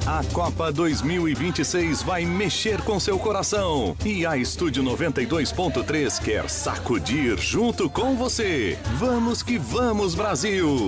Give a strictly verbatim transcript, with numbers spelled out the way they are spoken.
A Copa dois mil e vinte e seis vai mexer com seu coração e a Estúdio noventa e dois ponto três quer sacudir junto com você. Vamos que vamos, Brasil!